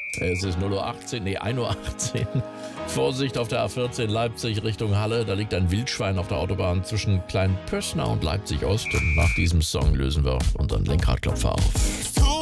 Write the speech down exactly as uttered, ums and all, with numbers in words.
Es ist null Uhr achtzehn, nee, ein Uhr achtzehn. Vorsicht auf der A vierzehn Leipzig Richtung Halle. Da liegt ein Wildschwein auf der Autobahn zwischen Kleinpössner und Leipzig Ost. Und nach diesem Song lösen wir unseren Lenkradklopfer auf.